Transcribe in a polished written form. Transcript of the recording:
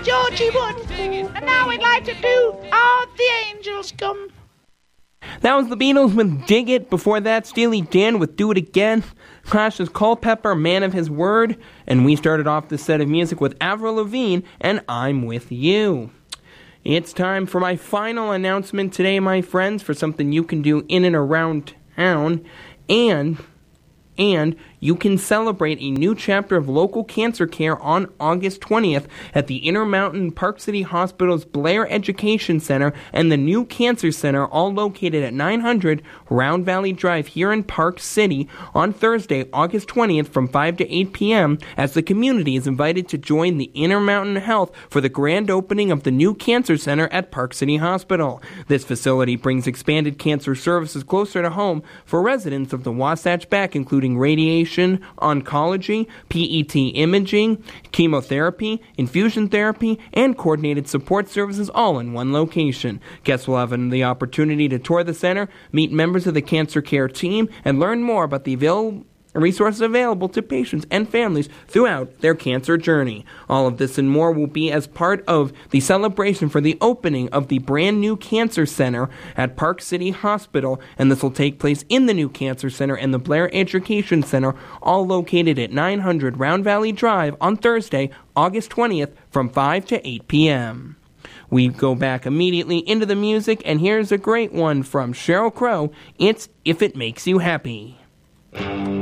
Georgie Wood. And now we'd like to do All the Angels Come. That was the Beatles with Dig It. Before that, Steely Dan with Do It Again. Clash's Culpepper, Man of His Word. And we started off this set of music with Avril Lavigne and I'm With You. It's time for my final announcement today, my friends, for something you can do in and around town. And you can celebrate a new chapter of local cancer care on August 20th at the Intermountain Park City Hospital's Blair Education Center and the new Cancer Center, all located at 900 Round Valley Drive here in Park City on Thursday, August 20th from 5 to 8 p.m. as the community is invited to join the Intermountain Health for the grand opening of the new Cancer Center at Park City Hospital. This facility brings expanded cancer services closer to home for residents of the Wasatch Back, including radiation, oncology, PET imaging, chemotherapy, infusion therapy, and coordinated support services all in one location. Guests will have the opportunity to tour the center, meet members of the cancer care team, and learn more about the resources available to patients and families throughout their cancer journey. All of this and more will be as part of the celebration for the opening of the brand new Cancer Center at Park City Hospital, and this will take place in the new Cancer Center and the Blair Education Center, all located at 900 Round Valley Drive on Thursday, August 20th from 5 to 8 p.m. We go back immediately into the music, and here's a great one from Sheryl Crow. It's If It Makes You Happy.